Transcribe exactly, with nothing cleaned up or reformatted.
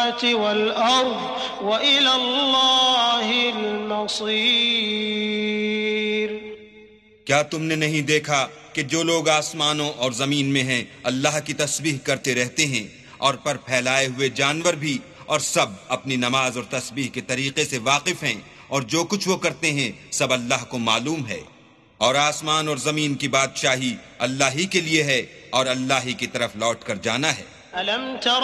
अस्समावाति वल अर्ज़ व इलल्लाहिल मसीर। क्या तुमने नहीं देखा कि जो लोग आसमानों और जमीन में हैं अल्लाह की तस्बीह करते रहते हैं, और पर फैलाए हुए जानवर भी, और सब अपनी नमाज और तस्बीह के तरीके से वाकिफ हैं, और जो कुछ वो करते हैं सब अल्लाह को मालूम है। और आसमान और जमीन की बादशाही अल्लाह ही के लिए है, और अल्लाह ही की तरफ लौट कर जाना है। अलम तरा